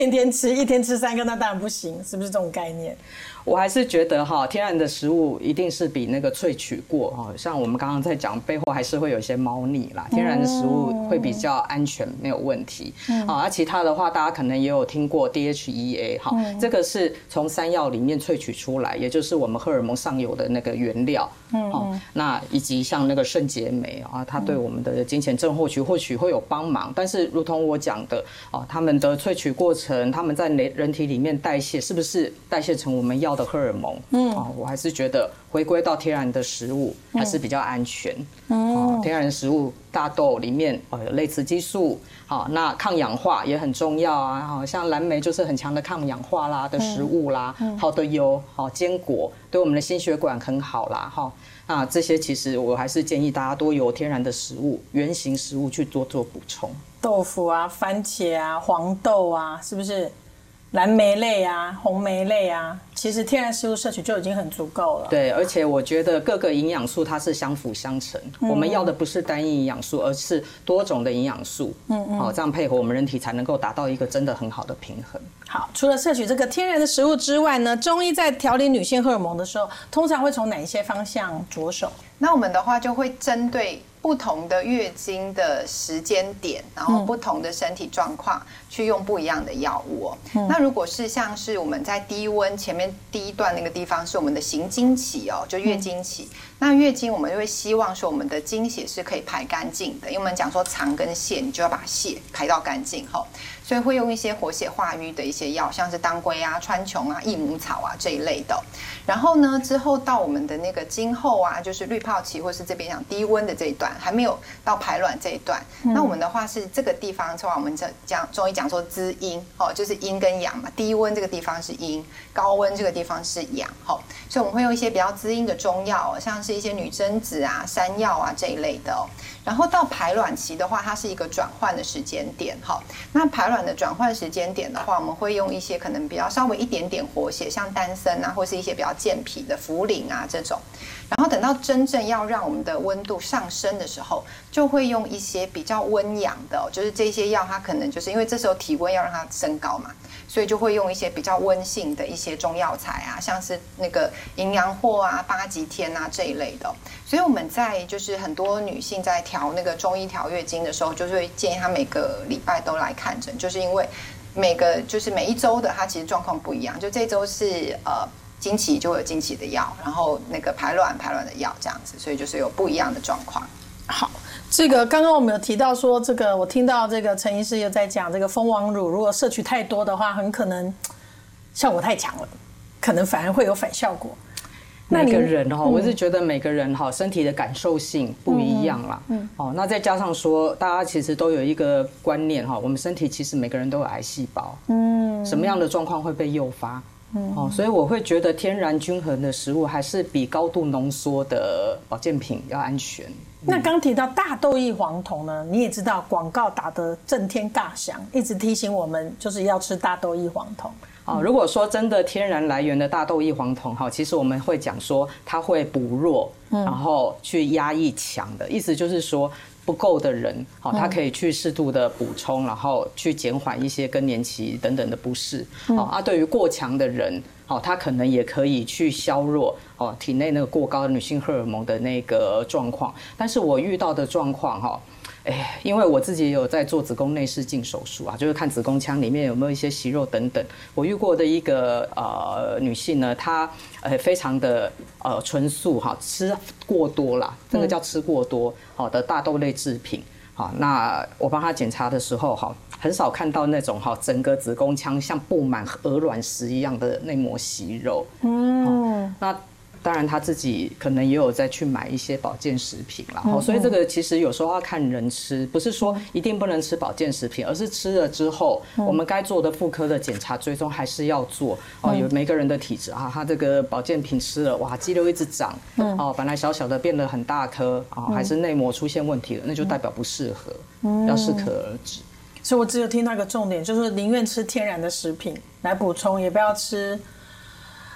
天天吃，一天吃3个，那当然不行，是不是这种概念？ 我还是觉得天然的食物一定是比那个萃取过像我们刚刚在讲，背后还是会有一些猫腻啦。天然的食物会比较安全，没有问题。其他的话，大家可能也有听过 DHEA 这个是从山药里面萃取出来，也就是我们荷尔蒙上游的那个原料。那以及像那个肾结酶它对我们的经前症或许会有帮忙，但是如同我讲的他们的萃取过程，他们在人体里面代谢，是不是代谢成我们要的荷尔蒙？我还是觉得回归到天然的食物还是比较安全。天然食物大豆里面有类雌激素，那抗氧化也很重要啊。像蓝莓就是很强的抗氧化啦的食物啦，好的油，坚果对我们的心血管很好啦。那这些其实我还是建议大家多由天然的食物、原型食物去多做补充。 豆腐啊、番茄啊、黄豆啊，是不是？蓝莓类啊、红莓类啊，其实天然食物摄取就已经很足够了。 对，而且我觉得各个营养素它是相辅相成，我们要的不是单一营养素，而是多种的营养素。这样配合我们人体才能够达到一个真的很好的平衡。 好，除了摄取这个天然的食物之外呢，中医在调理女性荷尔蒙的时候，通常会从哪一些方向着手？ 那我们的话就会针对不同的月经的时间点，然后不同的身体状况去用不一样的药物那如果是像是我们在低温前面第一段那个地方是我们的行经期就月经期。那月经我们就会希望说我们的经血是可以排干净的，因为我们讲说藏跟泻，你就要把血排到干净所以会用一些活血化瘀的一些药，像是当归啊、川穹啊、益母草啊这一类的。然后呢，之后到我们的那个经后啊，就是滤泡期，或是这边讲低温的这一段，还没有到排卵这一段。那我们的话是这个地方，我们讲中医讲说滋阴就是阴跟阳嘛。低温这个地方是阴，高温这个地方是阳所以我们会用一些比较滋阴的中药像是一些女贞子啊、山药啊这一类的然后到排卵期的话，它是一个转换的时间点那排卵的转换时间点的话，我们会用一些可能比较稍微一点点活血，像丹参啊，或是一些比较健脾的茯苓啊这种。然后等到真正要让我们的温度上升的时候，就会用一些比较温阳的就是这些药它可能就是因为这时候体温要让它升高嘛，所以就会用一些比较温性的一些中药材啊，像是那个营养货啊、八极天啊这一类的。所以我们在就是很多女性在调那个中医调月经的时候，就是会建议她每个礼拜都来看诊，就是因为每一周的它其实状况不一样，就这周是经期就会有经期的药，然后那个排卵的药这样子，所以就是有不一样的状况。 好，这个刚刚我们有提到说，这个我听到这个陈医师又在讲这个蜂王乳，如果摄取太多的话，很可能效果太强了，可能反而会有反效果。 每个人我是觉得每个人身体的感受性不一样啦。那再加上说，大家其实都有一个观念我们身体其实每个人都有癌细胞。什么样的状况会被诱发？所以我会觉得天然均衡的食物还是比高度浓缩的保健品要安全。 那刚提到大豆异黄酮呢，你也知道广告打得震天尬响，一直提醒我们就是要吃大豆异黄酮。 如果说真的天然来源的大豆异黄酮其实我们会讲说它会补弱，然后去压抑强的意思，就是说不够的人他可以去适度的补充，然后去减缓一些更年期等等的不适。对于过强的人他可能也可以去削弱体内那个过高的女性荷尔蒙的那个状况。但是我遇到的状况因为我自己也有在做子宫内视镜手术就是看子宫腔里面有没有一些息肉等等。我遇过的一个女性呢，她非常的纯素吃过多啦，这个叫吃过多的大豆类制品。那我帮她检查的时候很少看到那种整个子宫腔像布满鹅卵石一样的内膜息肉。那当然他自己可能也有再去买一些保健食品啦，所以这个其实有时候要看人吃，不是说一定不能吃保健食品，而是吃了之后我们该做的妇科的检查追踪还是要做。有每个人的体质他这个保健品吃了哇肌瘤一直长，本来小小的变得很大颗还是内膜出现问题了，那就代表不适合，要适可而止。 所以我只有听到一个重点，就是宁愿吃天然的食品来补充，也不要吃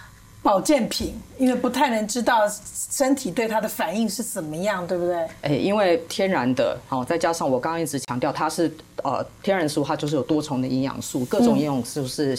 保健品，因为不太能知道身体对它的反应是怎么样，对不对？ 因为天然的，再加上我刚刚一直强调，它是天然食物，它就是有多重的营养素，各种营养素是